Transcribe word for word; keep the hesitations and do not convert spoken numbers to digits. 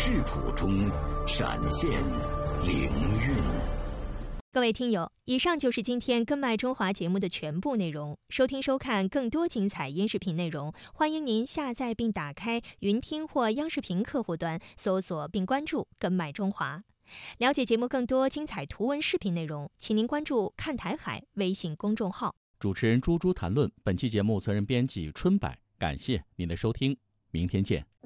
质朴中闪现灵韵。 各位听友，以上就是今天根脉中华节目的全部内容。收听收看更多精彩音视频内容，欢迎您下载并打开云听或央视频客户端，搜索并关注根脉中华。了解节目更多精彩图文视频内容，请您关注看台海微信公众号。 主持人猪猪谈论，本期节目责任编辑春柏，感谢您的收听，明天见。